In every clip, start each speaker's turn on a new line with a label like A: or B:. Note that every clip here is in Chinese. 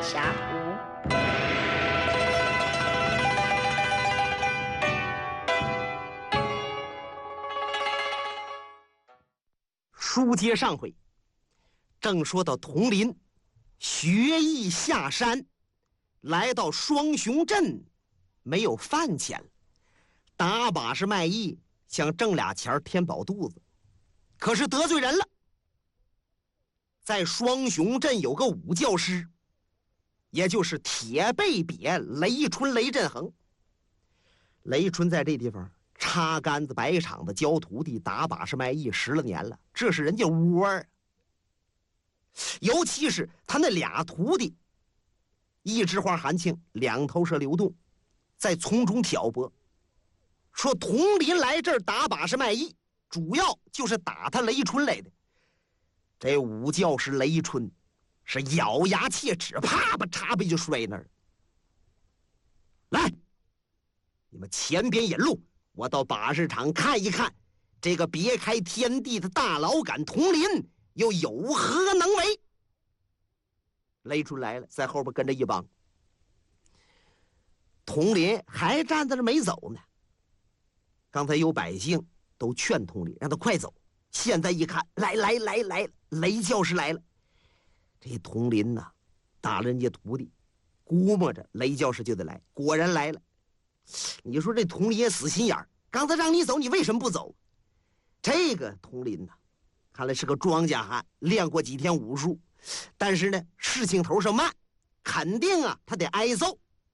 A: 峡谷。
B: 书接上回，正说到佟林学艺下山，来到双雄镇，没有饭钱了，打把式卖艺，想挣俩钱填饱肚子，可是得罪人了。在双雄镇有个武教师，也就是铁背瘪雷春雷振恒。雷春在这地方插杆子摆场子教徒弟打把式卖艺10来年了，这是人家窝儿。尤其是他那俩徒弟，一枝花韩庆，两头蛇刘栋，在从中挑拨，说佟林来这儿打把式卖艺，主要就是打他雷春来的。这武教师雷春是咬牙切齿，啪吧插吧就摔那儿。来，你们前边引路，我到把式场看一看，这个别开天地的大老杆佟林又有何能为？雷春来了，在后边跟着一帮。佟林还站在这没走呢。刚才有百姓都劝佟林让他快走，现在一看，来，雷教师来了。这佟林呐，打了人家徒弟，估摸着雷教师就得来，果然来了。你说这佟林也死心眼儿，刚才让你走，你为什么不走？这个佟林呐，看来是个庄稼汉，练过几天武术，但是呢，事情头上慢，肯定啊，他得挨揍。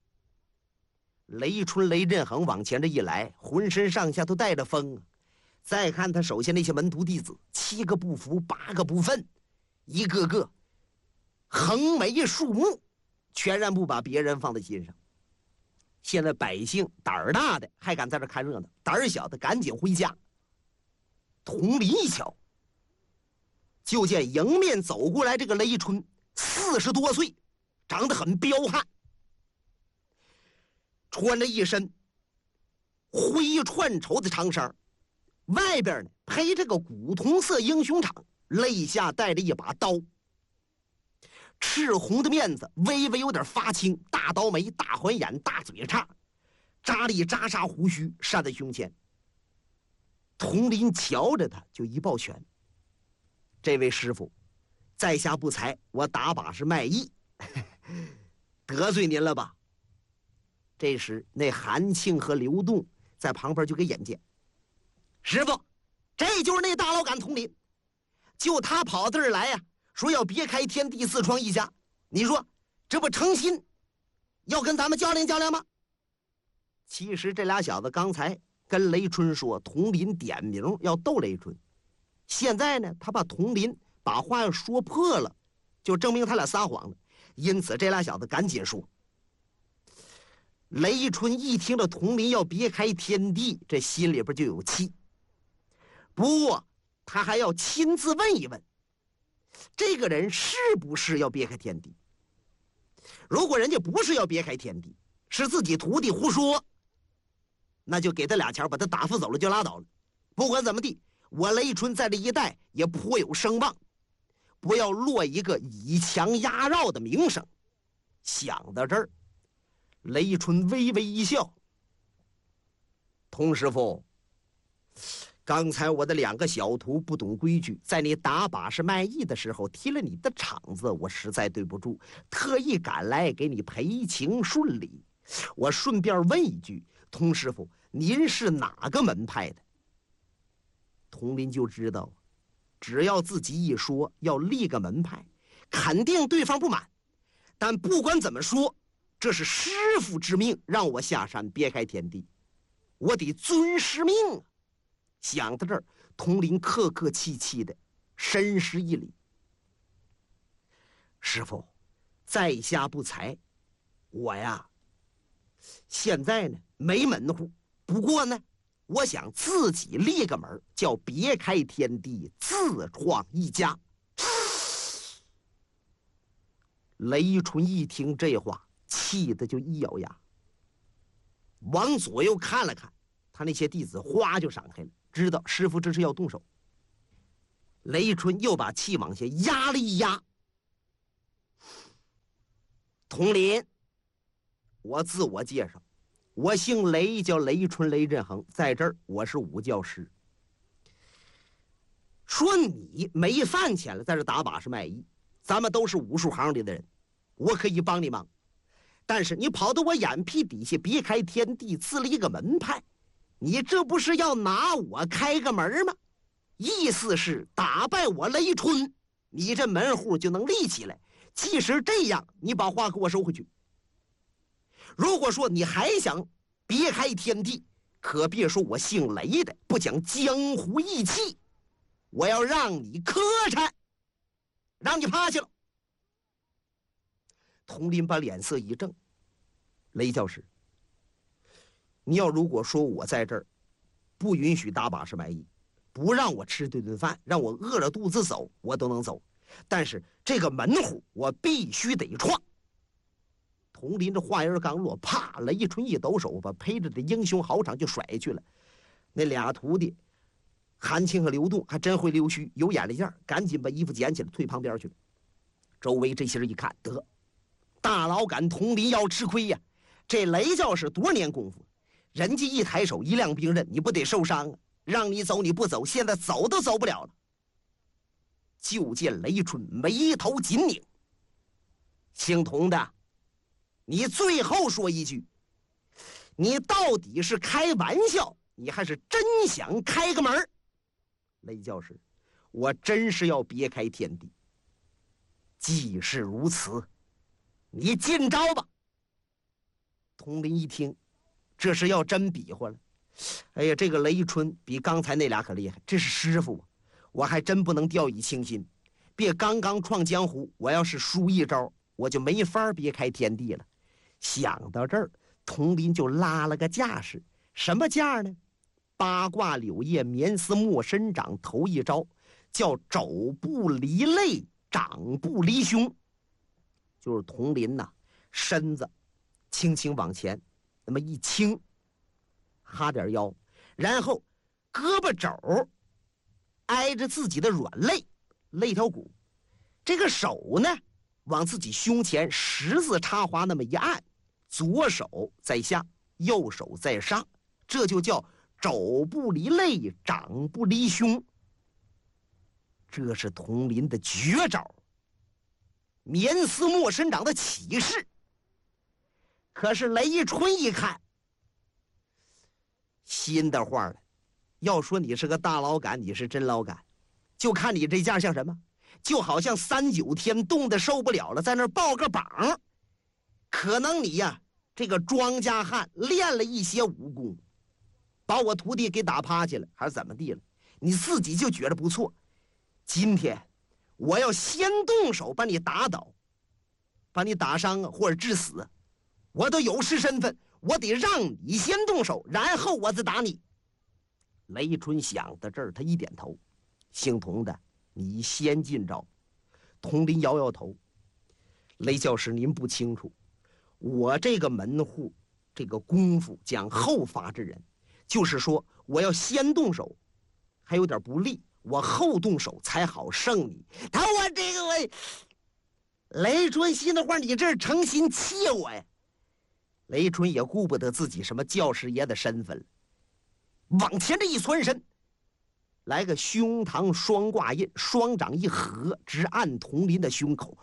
B: 雷春雷振恒往前这一来，浑身上下都带着风啊。再看他手下那些门徒弟子，7个不服，8个不忿，一个个横眉竖目，全然不把别人放在心上。现在百姓胆儿大的还敢在这看热闹，胆儿小的赶紧回家。佟林一瞧，就见迎面走过来这个雷春，40多岁，长得很彪悍，穿着一身灰串绸的长衫，外边呢配着个古铜色英雄氅，肋下带着一把刀，赤红的面子微微有点发青，大刀眉，大环眼，大嘴叉，扎里扎沙胡须扇在胸前。佟林瞧着他就一抱拳：“这位师傅，在下不才，我打把式卖艺，得罪您了吧？”这时那韩庆和刘栋在旁边就给眼见：“师傅，这就是那大老杆佟林，就他跑这儿来呀，说要别开天地4创1家，你说这不诚心要跟咱们较量较量吗？”其实这俩小子刚才跟雷春说佟林点名要斗雷春，现在呢他把佟林把话要说破了，就证明他俩撒谎了。因此这俩小子赶紧说。雷春一听到佟林要别开天地，这心里边就有气，不过他还要亲自问一问这个人是不是要别开天地。如果人家不是要别开天地，是自己徒弟胡说，那就给他俩钱把他打发走了就拉倒了。不管怎么地，我雷春在这一带也颇有声望，不要落一个以强压绕的名声。想到这儿，雷春微微一笑：“佟师傅，刚才我的2个小徒不懂规矩，在你打把式卖艺的时候踢了你的场子，我实在对不住，特意赶来给你赔情顺礼。我顺便问一句，佟师傅，您是哪个门派的？”佟林就知道，只要自己一说要立个门派，肯定对方不满。但不管怎么说，这是师父之命，让我下山别开天地，我得遵师命啊。想到这儿，佟林客客气气的深施一礼：“师父，在下不才，我呀现在呢没门户，不过呢我想自己立个门，叫别开天地，自创1家。”雷春一听这话，气得就一咬牙，往左右看了看，他那些弟子哗就闪开了，知道师傅这是要动手。雷春又把气往下压了一压， 佟林，我自我介绍，我姓雷，叫雷春雷振恒，在这儿我是武教师。说你没饭钱了，在这打把式卖艺，咱们都是武术行里的人，我可以帮你忙。但是你跑到我眼皮底下别开天地，自立一个门派，你这不是要拿我开个门吗？意思是打败我雷春，你这门户就能立起来。即使这样，你把话给我收回去。如果说你还想别开天地，可别说我姓雷的不讲江湖义气，我要让你磕碜，让你趴下了。佟林把脸色一正，雷教师，你要如果说我在这儿不允许打把式卖艺，不让我吃这顿饭，让我饿着肚子走，我都能走。但是这个门户我必须得闯。佟林这话音刚落，啪，雷春一抖手，把陪着的英雄豪场就甩去了。那俩徒弟韩青和刘栋还真会溜须，有眼力劲儿，赶紧把衣服捡起来退旁边去了。周围这些人一看，得大老杆佟林要吃亏呀！这雷教是多少年功夫，人家一抬手一亮兵刃，你不得受伤啊？让你走你不走，现在走都走不了了。就见雷春眉头紧拧，姓佟的，你最后说一句，你到底是开玩笑，你还是真想开个门？雷教师，我真是要别开天地。既是如此，你进招吧。佟林一听，这是要真比划了。哎呀，这个雷春比刚才那俩可厉害，这是师傅啊，我还真不能掉以轻心。别刚刚创江湖，我要是输一招，我就没法别开天地了。想到这儿，佟林就拉了个架势，什么架呢？八卦柳叶绵丝末伸掌，头一招叫肘不离肋，掌不离胸。就是佟林呐，身子轻轻往前那么一倾，哈点腰，然后胳膊肘挨着自己的软肋肋条骨，这个手呢往自己胸前十字插花那么一按，左手在下，右手在上，这就叫肘不离肋，掌不离胸。这是佟林的绝招，绵丝末伸掌的起势。可是雷春一看，心的话了，要说你是个大老杆，你是真老杆，就看你这架像什么，就好像39天冻得受不了了，在那儿抱个膀。可能你呀，这个庄稼汉练了一些武功，把我徒弟给打趴下了，还是怎么地了？你自己就觉得不错。今天我要先动手把你打倒，把你打伤啊，或者致死，我都有失身份，我得让你先动手，然后我再打你。雷春想到这儿，他一点头，姓佟的，你先进招。佟林摇摇头，雷教师您不清楚，我这个门户这个功夫讲后发制人，就是说我要先动手还有点不利，我后动手才好胜你。他我这个雷春心的话，你这是诚心气我呀。雷春也顾不得自己什么教师爷的身份了，往前这一窜身，来个胸膛双挂印，双掌一合，直按佟林的胸口。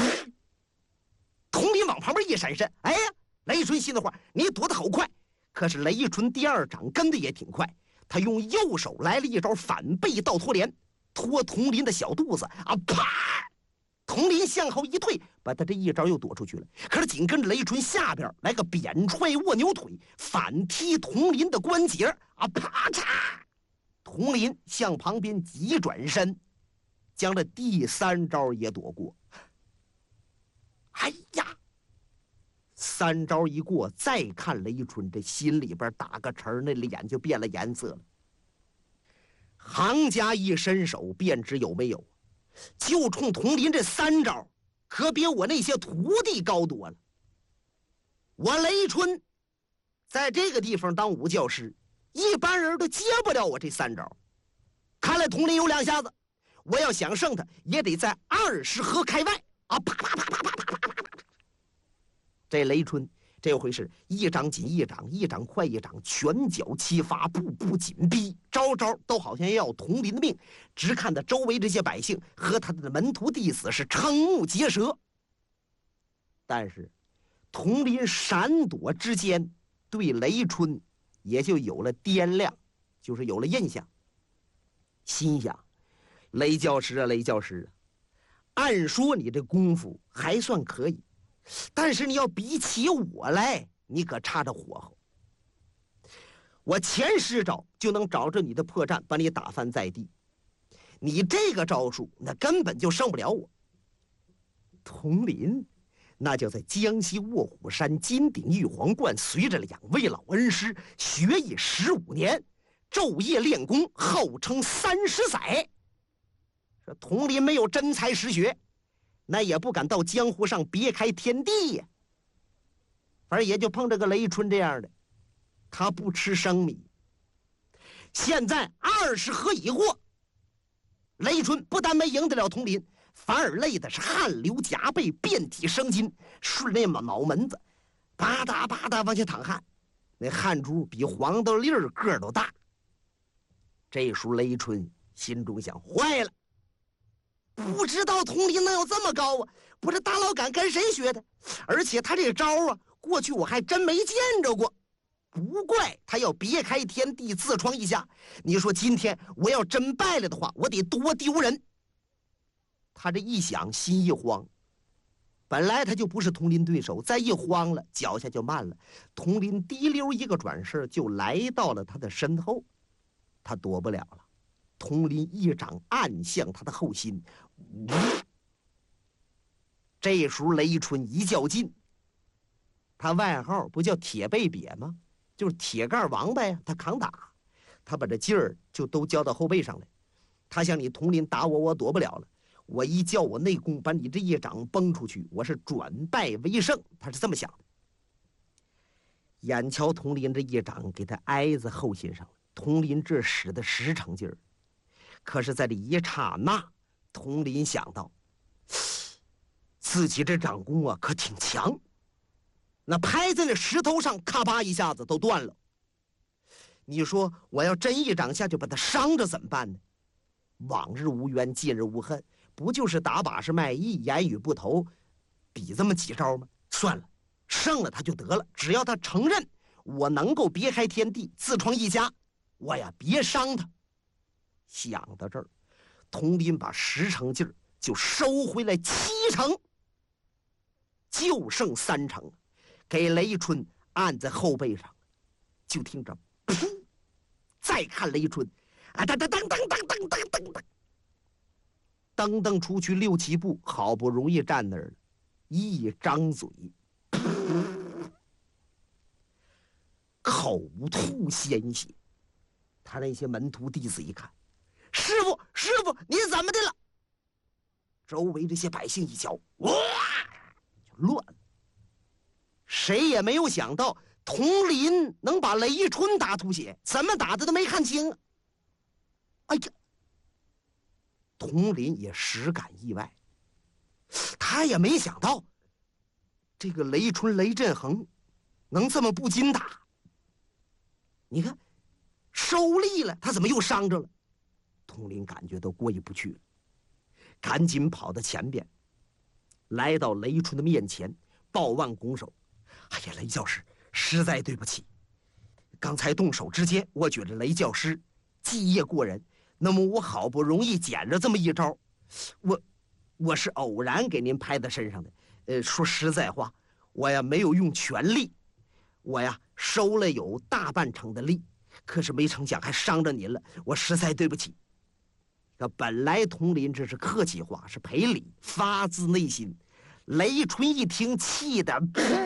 B: 佟林往旁边一闪身，哎呀，雷春心的话，你躲得好快。可是雷春第二掌跟的也挺快，他用右手来了一招反背倒拖连，拖佟林的小肚子啊，啪！佟林向后一退，把他这一招又躲出去了。可是紧跟着雷春下边来个扁踹卧牛腿，反踢佟林的关节啊，啪嚓！佟林向旁边急转身，将这第三招也躲过。哎呀，三招一过，再看雷春这心里边打个沉，那脸就变了颜色了。行家一伸手便知有没有，就冲佟林这三招，可比我那些徒弟高多了。我雷春在这个地方当武教师，一般人都接不了我这三招。看来佟林有两下子，我要想胜他，也得在20合开外啊！啪啪啪啪啪啪啪啪啪！ 这雷春这回是一掌紧一掌，一掌快一掌，拳脚齐发，步步紧逼，招招都好像要佟林的命。只看他周围这些百姓和他的门徒弟子是瞠目结舌。但是佟林闪躲之间，对雷春也就有了掂量，就是有了印象。心想：雷教师啊，雷教师啊，按说你这功夫还算可以，但是你要比起我来，你可差着火候。我前10招就能找着你的破绽，把你打翻在地。你这个招数，那根本就胜不了我。佟林，那就在江西卧虎山金顶玉皇观，随着2位老恩师学艺15年，昼夜练功，号称30载。这佟林没有真才实学，那也不敢到江湖上别开天地呀。反正也就碰着个雷春这样的，他不吃生米。现在20合已过，雷春不但没赢得了佟林，反而累的是汗流浃背，遍体生津，顺那脑门子吧嗒吧嗒往下淌汗，那汗珠比黄豆粒儿个儿都大。这时候雷春心中想：坏了，不知道佟林能有这么高啊！不是大老杆跟谁学的？而且他这招啊，过去我还真没见着过。不怪他要别开天地，自创一家。你说今天我要真败了的话，我得多丢人。他这一想，心一慌。本来他就不是佟林对手，再一慌了，脚下就慢了。佟林滴溜一个转身，就来到了他的身后，他躲不了了。佟林一掌按向他的后心，这时候雷春一较劲，他外号不叫铁背瘪吗？就是铁盖王八呀，他扛打，他把这劲儿就都交到后背上来。他想你佟林打我，我躲不了了。我一叫我内功，把你这一掌崩出去，我是转败为胜。他是这么想的。眼瞧佟林这一掌给他挨在后心上了，佟林这使的10成劲儿。可是在这一刹那，佟林想到，自己这掌功啊可挺强，那拍在那石头上，咔吧一下子都断了。你说我要真一掌下去把他伤着怎么办呢？往日无冤，近日无恨，不就是打把式卖艺，言语不投，比这么几招吗？算了，胜了他就得了。只要他承认我能够别开天地，自创一家，我呀别伤他。想到这儿，佟林把10成劲儿就收回来7成，就剩3成，给雷春按在后背上。就听着噗，再看雷春啊，噔噔噔噔噔噔噔噔噔，噔噔出去6、7步，好不容易站那儿了，一张嘴，口吐鲜血。他那些门徒弟子一看，师傅，师傅，你怎么的了？周围这些百姓一瞧，哇，就乱了。谁也没有想到佟林能把雷春打吐血，怎么打的都没看清啊！哎呀，佟林也实感意外，他也没想到这个雷春雷振恒能这么不禁打。你看，收力了，他怎么又伤着了？佟林感觉都过意不去了，赶紧跑到前边，来到雷春的面前，抱腕拱手：“哎呀，雷教师，实在对不起，刚才动手之间，我觉着雷教师技业过人，那么我好不容易捡着这么一招，我是偶然给您拍在身上的。说实在话，我呀没有用全力，我呀收了有大半成的力，可是没成想还伤着您了，我实在对不起。”本来佟林这是客气话，是赔礼，发自内心。雷春一听，气得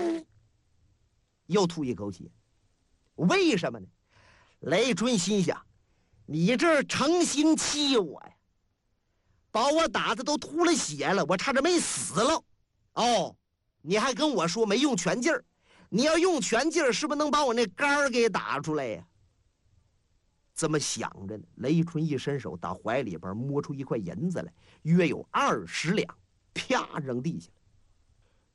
B: 又吐一口血。为什么呢？雷春心想：你这诚心气我呀，把我打的都吐了血了，我差点没死了。哦，你还跟我说没用全劲儿，你要用全劲儿，是不是能把我那杆儿给打出来呀？这么想着呢，雷春一伸手，打怀里边摸出一块银子来，约有20两，啪扔地下了。